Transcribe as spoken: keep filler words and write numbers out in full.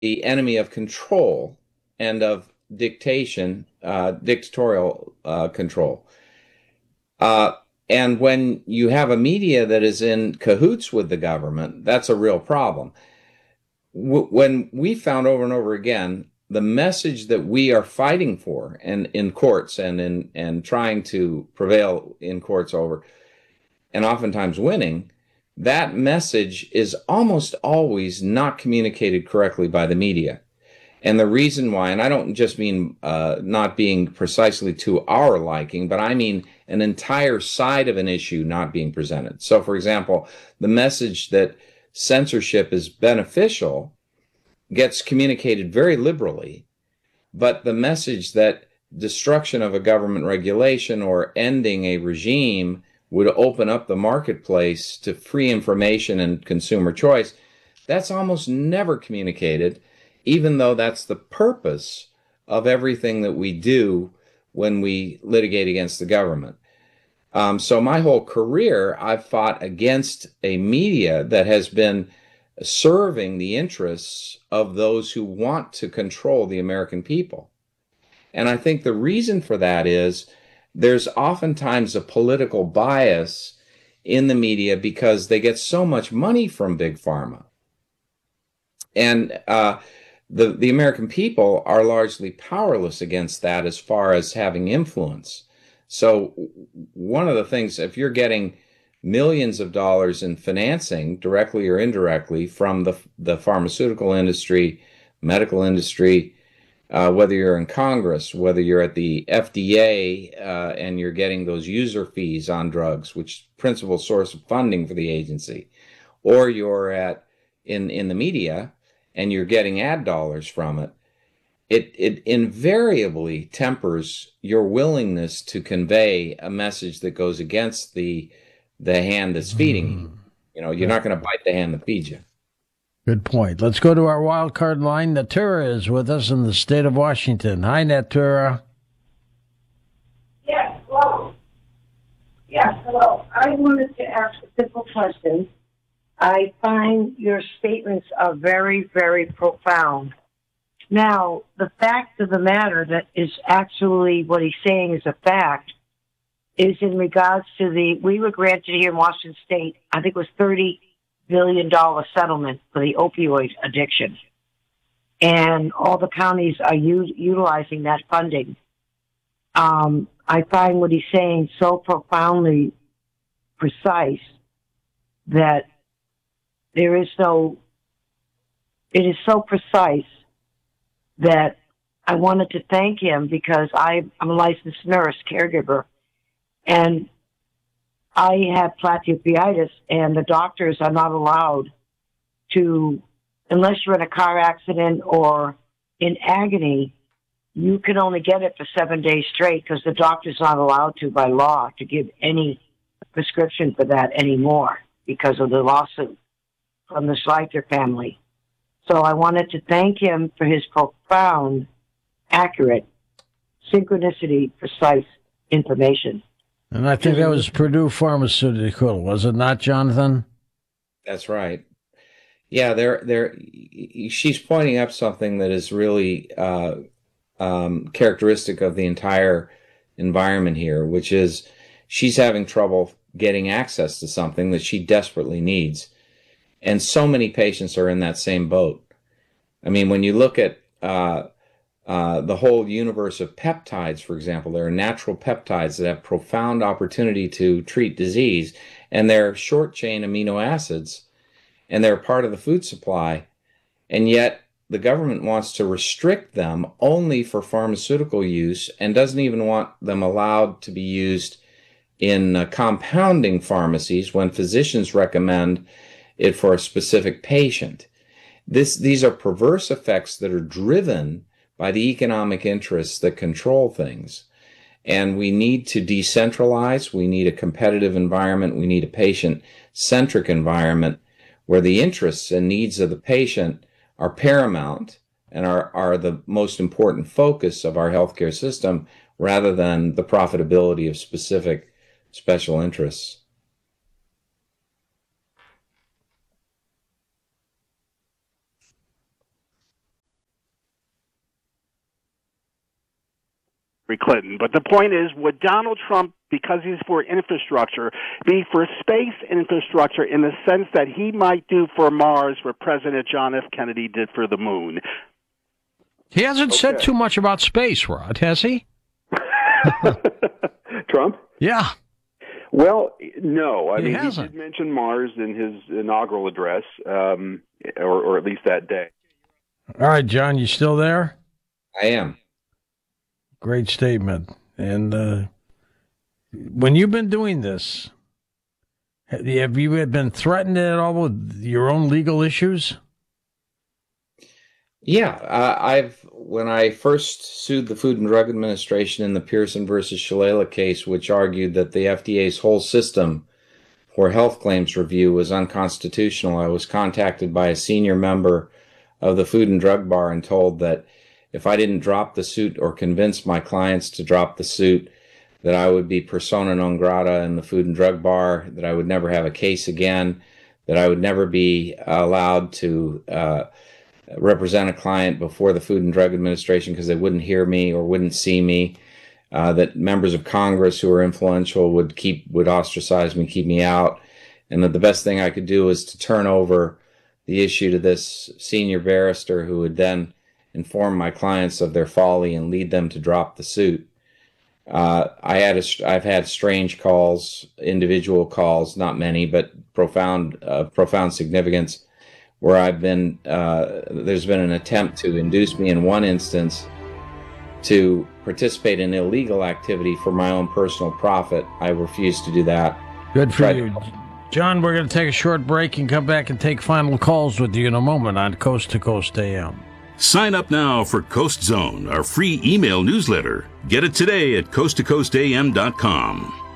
the enemy of control and of dictation, uh, dictatorial uh, control. Uh, and when you have a media that is in cahoots with the government, that's a real problem. W- when we found over and over again the message that we are fighting for and in courts and in and trying to prevail in courts over and oftentimes winning, that message is almost always not communicated correctly by the media. And the reason why, and I don't just mean uh, not being precisely to our liking, but I mean an entire side of an issue not being presented. So, for example, the message that censorship is beneficial gets communicated very liberally, but the message that destruction of a government regulation or ending a regime would open up the marketplace to free information and consumer choice, that's almost never communicated, even though that's the purpose of everything that we do when we litigate against the government. Um, so my whole career, I've fought against a media that has been serving the interests of those who want to control the American people. And I think the reason for that is there's oftentimes a political bias in the media because they get so much money from Big Pharma. And uh, the, the American people are largely powerless against that as far as having influence. So, one of the things, if you're getting millions of dollars in financing, directly or indirectly, from the, the pharmaceutical industry, medical industry, uh, whether you're in Congress, whether you're at the F D A uh, and you're getting those user fees on drugs, which principal source of funding for the agency, or you're at in in the media and you're getting ad dollars from it, it it invariably tempers your willingness to convey a message that goes against the the hand that's feeding you. Mhm. You know, you're Okay. not going to bite the hand that feeds you. Good point. Let's go to our wild card line. Natura is with us in the state of Washington. Hi, Natura. Yes, hello. Yes, hello. I wanted to ask a simple question. I find your statements are very, very profound. Now, the fact of the matter that is actually what he's saying is a fact is in regards to the, we were granted here in Washington State, I think it was thirty billion dollars settlement for the opioid addiction. And all the counties are u- utilizing that funding. Um, I find what he's saying so profoundly precise that there is no, it is so precise that I wanted to thank him because I, I'm a licensed nurse, caregiver, and I have platypus, and the doctors are not allowed to, unless you're in a car accident or in agony, you can only get it for seven days straight because the doctor's not allowed to, by law, to give any prescription for that anymore because of the lawsuit from the Schleicher family. So I wanted to thank him for his profound, accurate, synchronicity, precise information. And I think that was Purdue Pharmaceutical, was it not, Jonathan? That's right. Yeah, they're they're she's pointing up something that is really uh, um, characteristic of the entire environment here, which is she's having trouble getting access to something that she desperately needs. And so many patients are in that same boat. I mean, when you look at uh, uh, the whole universe of peptides, for example, there are natural peptides that have profound opportunity to treat disease, and they're short chain amino acids, and they're part of the food supply. And yet the government wants to restrict them only for pharmaceutical use and doesn't even want them allowed to be used in uh, compounding pharmacies when physicians recommend it for a specific patient. This, these are perverse effects that are driven by the economic interests that control things. And we need to decentralize. We need a competitive environment. We need a patient-centric environment where the interests and needs of the patient are paramount and are, are the most important focus of our healthcare system rather than the profitability of specific special interests. Clinton. But the point is, would Donald Trump, because he's for infrastructure, be for space infrastructure in the sense that he might do for Mars what President John F. Kennedy did for the moon? He hasn't Okay. said too much about space, Rod, has he? Trump? Yeah. Well, no. I He mean, hasn't. he did mention Mars in his inaugural address, um, or, or at least that day. All right, John, you still there? I am. Great statement. And uh, when you've been doing this, have you have you been threatened at all with your own legal issues? Yeah, uh, I've when I first sued the Food and Drug Administration in the Pearson versus Shalala case, which argued that the F D A's whole system for health claims review was unconstitutional, I was contacted by a senior member of the Food and Drug Bar and told that if I didn't drop the suit or convince my clients to drop the suit, that I would be persona non grata in the Food and Drug Bar, that I would never have a case again, that I would never be allowed to uh, represent a client before the Food and Drug Administration because they wouldn't hear me or wouldn't see me, uh, that members of Congress who are influential would keep would ostracize me, keep me out, and that the best thing I could do was to turn over the issue to this senior barrister who would then inform my clients of their folly and lead them to drop the suit. Uh, I had a, I've had strange calls, individual calls, not many, but profound, uh, profound significance, where I've been, uh, there's been an attempt to induce me in one instance to participate in illegal activity for my own personal profit. I refused to do that. Good for Right. you. John, we're going to take a short break and come back and take final calls with you in a moment on Coast to Coast A M. Sign up now for Coast Zone, our free email newsletter. Get it today at coast to coast a m dot com.